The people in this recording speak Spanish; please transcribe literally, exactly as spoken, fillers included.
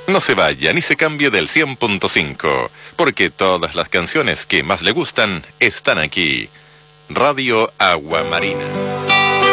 No se vaya ni se cambie del cien punto cinco, porque todas las canciones que más le gustan están aquí. Radio Agua Marina.